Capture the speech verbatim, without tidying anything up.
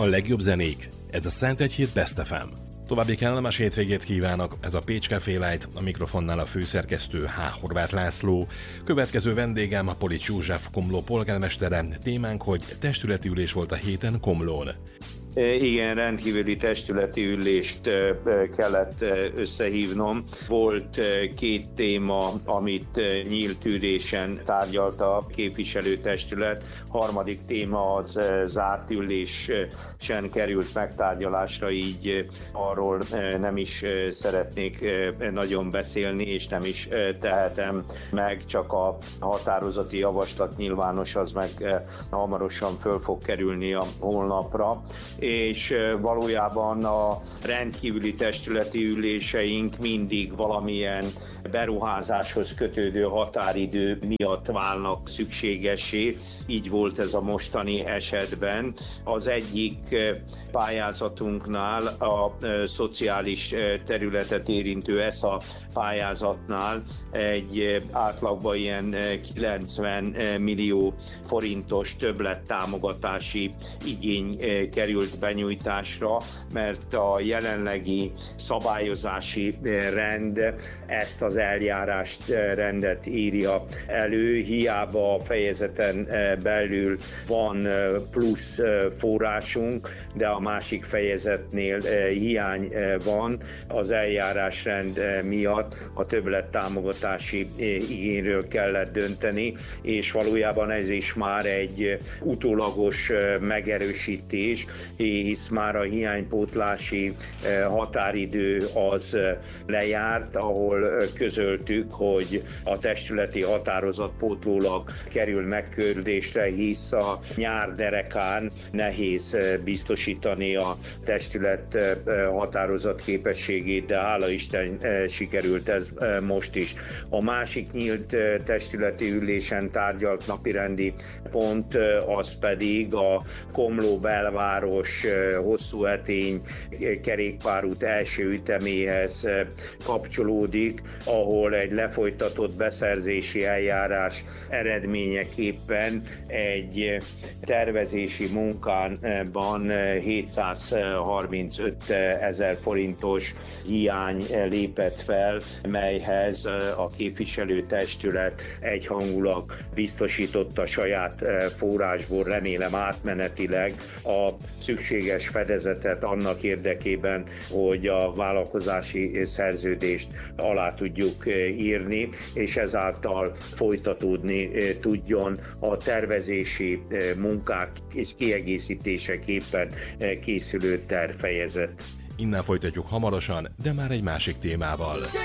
a legjobb zenék. Ez a Szent Egy Hét Best ef em. További kellemes hétvégét kívánok, ez a Pécs Café Light, a mikrofonnál a főszerkesztő H. Horváth László. Következő vendégem a Polics József Komló polgármestere, témánk, hogy testületi ülés volt a héten Komlón. Igen, rendkívüli testületi ülést kellett összehívnom. Volt két téma, amit nyílt ülésen tárgyalta a képviselőtestület. Harmadik téma az zárt ülésen került megtárgyalásra, így arról nem is szeretnék nagyon beszélni, és nem is tehetem meg, csak a határozati javaslat nyilvános, az meg hamarosan föl fog kerülni a honlapra. És valójában a rendkívüli testületi üléseink mindig valamilyen beruházáshoz kötődő határidő miatt válnak szükségessé. Így volt ez a mostani esetben. Az egyik pályázatunknál, a szociális területet érintő e es á pályázatnál egy átlagban ilyen kilencven millió forintos többlettámogatási igény került benyújtásra, mert a jelenlegi szabályozási rend ezt az eljárást rendet írja elő, hiába a fejezeten belül van plusz forrásunk, de a másik fejezetnél hiány van. Az eljárásrend miatt a többlettámogatási igényről kellett dönteni, és valójában ez is már egy utólagos megerősítés, hisz már a hiánypótlási határidő az lejárt, ahol közöltük, hogy a testületi határozat pótlólag kerül megkördésre, hisz a nyár derekán nehéz biztosítani a testület határozat képességét, de hála Isten sikerült ez most is. A másik nyílt testületi ülésen tárgyalt napirendi pont az pedig a Komló belváros Hosszúhetény kerékpárút első üteméhez kapcsolódik, ahol egy lefolytatott beszerzési eljárás eredményeképpen egy tervezési munkánban hétszázharmincöt ezer forintos hiány lépett fel, melyhez a képviselőtestület egyhangulag biztosította saját forrásból, remélem átmenetileg, a szükséges fedezetet annak érdekében, hogy a vállalkozási szerződést alá tudjuk írni, és ezáltal folytatódni tudjon a tervezési munkák és kiegészítéseképpen készülő tervfejezet. Innen folytatjuk hamarosan, de már egy másik témával.